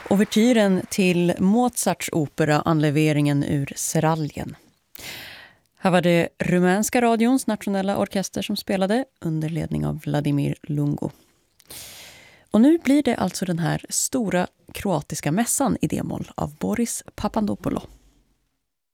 Ouvertyren till Mozarts opera Anleveringen ur Seraljen. Här var det rumänska radions nationella orkester som spelade under ledning av Vladimir Lungo. Och nu blir det alltså den här stora kroatiska mässan i D-moll av Boris Papandopoulou.